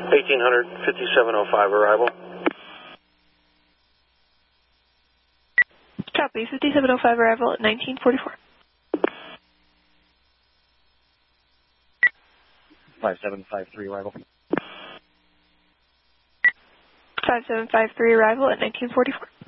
1800, 5705 arrival. Copy, 5705 arrival at 1944. 5753 arrival. 5753 arrival at 1944.